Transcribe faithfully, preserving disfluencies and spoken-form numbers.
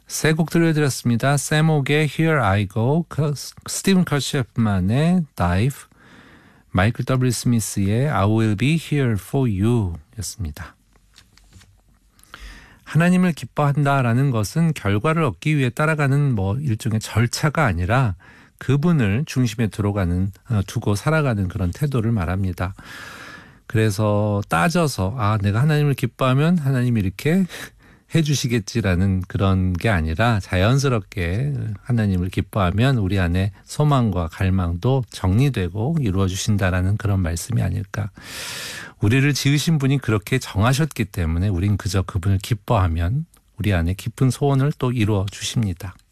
세 곡 들려드렸습니다. 샘 옥의 Here I Go, 스티븐 커셰프만의 Dive, 마이클 더블유 스미스의 I Will Be Here For You 였습니다. 하나님을 기뻐한다라는 것은 결과를 얻기 위해 따라가는 뭐 일종의 절차가 아니라 그분을 중심에 들어가는, 두고 살아가는 그런 태도를 말합니다. 그래서 따져서 아 내가 하나님을 기뻐하면 하나님이 이렇게 해주시겠지라는 그런 게 아니라 자연스럽게 하나님을 기뻐하면 우리 안에 소망과 갈망도 정리되고 이루어주신다라는 그런 말씀이 아닐까. 우리를 지으신 분이 그렇게 정하셨기 때문에 우린 그저 그분을 기뻐하면 우리 안에 깊은 소원을 또 이루어 주십니다.